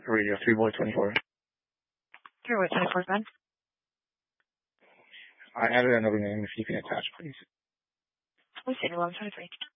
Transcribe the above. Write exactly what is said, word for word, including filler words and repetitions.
Radio, three boy twenty-four. three boy twenty-four, Ben. I added another name if you can attach, please. We said eleven twenty-three.